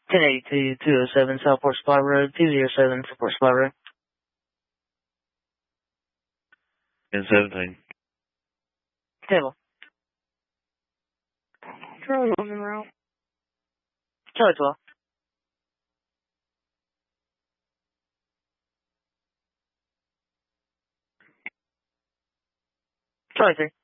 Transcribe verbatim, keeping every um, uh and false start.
ten eighty-two, two oh seven Southport Supply Road, two oh seven Southport Supply Road. ten seventeen. Table. Charlie on the route. Charlie twelve. Charlie three.